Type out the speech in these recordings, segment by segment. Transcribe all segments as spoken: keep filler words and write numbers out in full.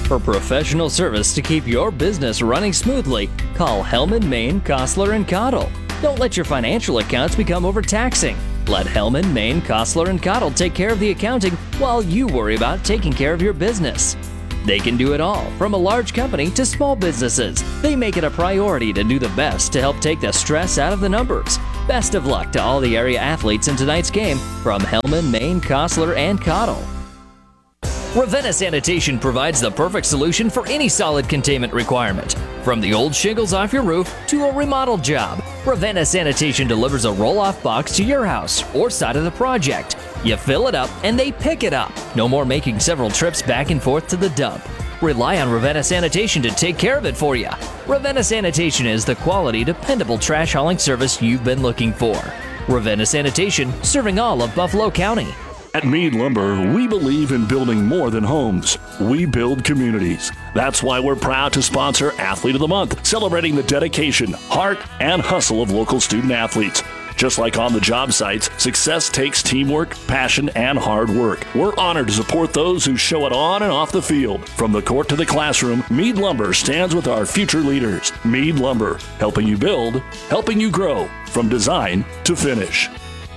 For professional service to keep your business running smoothly, call Hellman, Maine, Kostler and Cottle. Don't let your financial accounts become overtaxing. Let Hellman, Maine, Kostler and Cottle take care of the accounting while you worry about taking care of your business. They can do it all, from a large company to small businesses. They make it a priority to do the best to help take the stress out of the numbers. Best of luck to all the area athletes in tonight's game from Hellman, Maine, Kostler and Cottle. Ravenna Sanitation provides the perfect solution for any solid containment requirement. From the old shingles off your roof to a remodel job, Ravenna Sanitation delivers a roll-off box to your house or side of the project. You fill it up and they pick it up. No more making several trips back and forth to the dump. Rely on Ravenna Sanitation to take care of it for you. Ravenna Sanitation is the quality, dependable trash hauling service you've been looking for. Ravenna Sanitation, serving all of Buffalo County. At Mead Lumber, we believe in building more than homes. We build communities. That's why we're proud to sponsor Athlete of the Month, celebrating the dedication, heart, and hustle of local student athletes. Just like on the job sites, success takes teamwork, passion, and hard work. We're honored to support those who show it on and off the field. From the court to the classroom, Mead Lumber stands with our future leaders. Mead Lumber, helping you build, helping you grow, from design to finish.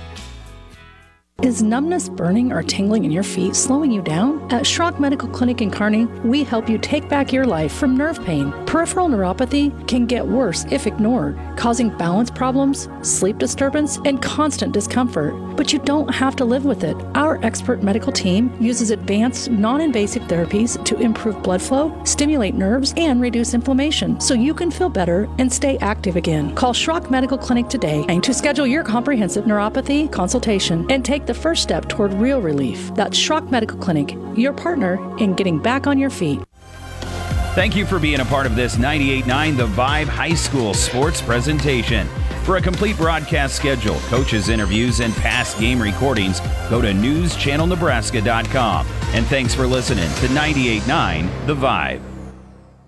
Is numbness, burning, or tingling in your feet slowing you down? At Schrock Medical Clinic in Kearney, we help you take back your life from nerve pain. Peripheral neuropathy can get worse if ignored, causing balance problems, sleep disturbance, and constant discomfort. But you don't have to live with it. Our expert medical team uses advanced, non-invasive therapies to improve blood flow, stimulate nerves, and reduce inflammation, so you can feel better and stay active again. Call Schrock Medical Clinic today to schedule your comprehensive neuropathy consultation and take the first step toward real relief. That's Schrock Medical Clinic, your partner in getting back on your feet. Thank you for being a part of this ninety-eight point nine The Vibe High School sports presentation. For a complete broadcast schedule, coaches' interviews, and past game recordings, go to news channel nebraska dot com. And thanks for listening to ninety-eight point nine The Vibe.